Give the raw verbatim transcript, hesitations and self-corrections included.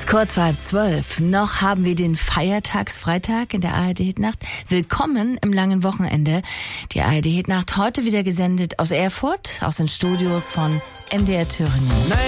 Kurz vor zwölf. Noch haben wir den Feiertagsfreitag in der A R D-Hitnacht. Willkommen im langen Wochenende. Die A R D-Hitnacht heute wieder gesendet aus Erfurt, aus den Studios von M D R Thüringen.